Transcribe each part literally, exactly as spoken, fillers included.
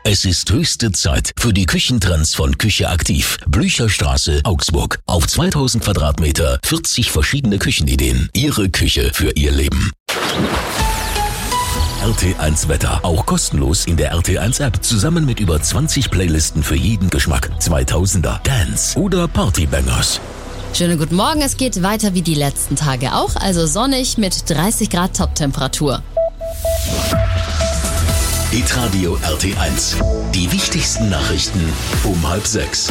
Es ist höchste Zeit für die Küchentrends von Küche Aktiv. Blücherstraße, Augsburg. Auf zweitausend Quadratmeter, vierzig verschiedene Küchenideen. Ihre Küche für Ihr Leben. R T eins Wetter. Auch kostenlos in der R T eins App. Zusammen mit über zwanzig Playlisten für jeden Geschmack. zweitausender, Dance oder Partybangers. Schönen guten Morgen, es geht weiter wie die letzten Tage auch, also sonnig mit dreißig Grad Toptemperatur. Hitradio R T eins. Die wichtigsten Nachrichten um halb sechs.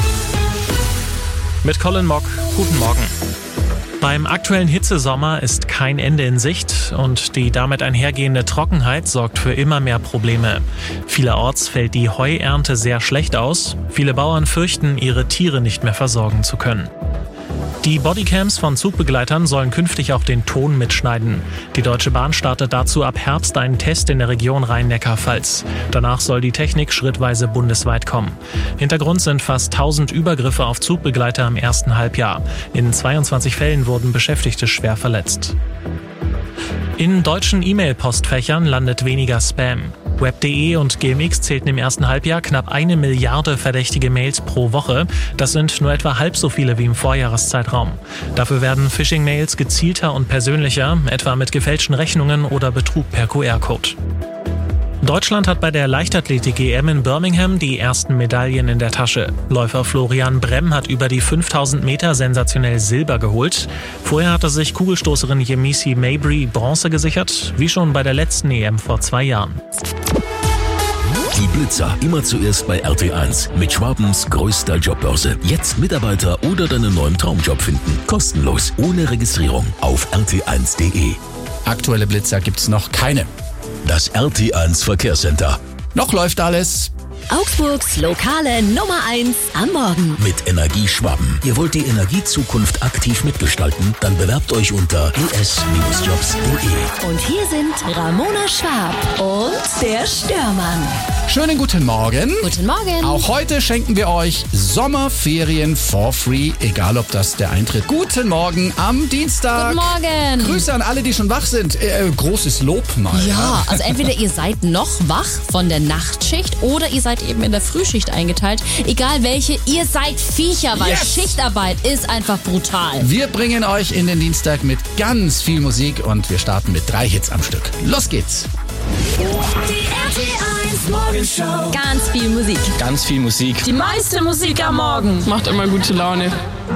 Mit Colin Mock, guten Morgen. Beim aktuellen Hitzesommer ist kein Ende in Sicht und die damit einhergehende Trockenheit sorgt für immer mehr Probleme. Vielerorts fällt die Heuernte sehr schlecht aus. Viele Bauern fürchten, ihre Tiere nicht mehr versorgen zu können. Die Bodycams von Zugbegleitern sollen künftig auch den Ton mitschneiden. Die Deutsche Bahn startet dazu ab Herbst einen Test in der Region Rhein-Neckar-Pfalz. Danach soll die Technik schrittweise bundesweit kommen. Hintergrund sind fast tausend Übergriffe auf Zugbegleiter im ersten Halbjahr. In zweiundzwanzig Fällen wurden Beschäftigte schwer verletzt. In deutschen E-Mail-Postfächern landet weniger Spam. web punkt de und G M X zählten im ersten Halbjahr knapp eine Milliarde verdächtige Mails pro Woche. Das sind nur etwa halb so viele wie im Vorjahreszeitraum. Dafür werden Phishing-Mails gezielter und persönlicher, etwa mit gefälschten Rechnungen oder Betrug per Q R-Code. Deutschland hat bei der Leichtathletik-E M in Birmingham die ersten Medaillen in der Tasche. Läufer Florian Bremm hat über die fünftausend Meter sensationell Silber geholt. Vorher hatte sich Kugelstoßerin Yemisi Mabry Bronze gesichert, wie schon bei der letzten E M vor zwei Jahren. Die Blitzer, immer zuerst bei R T eins. Mit Schwabens größter Jobbörse. Jetzt Mitarbeiter oder deinen neuen Traumjob finden. Kostenlos, ohne Registrierung. Auf r t eins punkt de. Aktuelle Blitzer gibt's noch keine. Das R T eins Verkehrscenter. Noch läuft alles. Augsburgs lokale Nummer eins am Morgen. Mit Energie Schwaben. Ihr wollt die Energiezukunft aktiv mitgestalten? Dann bewerbt euch unter e s Jobs punkt de. Und hier sind Ramona Schwab und der Störmann. Schönen guten Morgen. Guten Morgen. Auch heute schenken wir euch Sommerferien for free, egal ob das der Eintritt. Guten Morgen am Dienstag. Guten Morgen. Grüße an alle, die schon wach sind. Äh, großes Lob mal. Ja, also entweder ihr seid noch wach von der Nachtschicht oder ihr seid eben in der Frühschicht eingeteilt. Egal welche, ihr seid Viecher, weil Yes. Schichtarbeit ist einfach brutal. Wir bringen euch in den Dienstag mit ganz viel Musik und wir starten mit drei Hits am Stück. Los geht's. Die R T eins Morgenshow. Ganz viel Musik. Ganz viel Musik. Die meiste Musik am Morgen. Macht immer gute Laune.